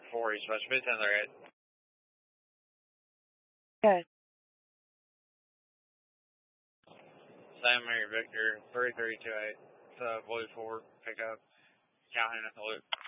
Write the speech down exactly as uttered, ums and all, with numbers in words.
four, he's supposed to be ten there eight. Good. Sam Mary Victor, three three two eight, uh, Blue four, pick up, counting at the loop.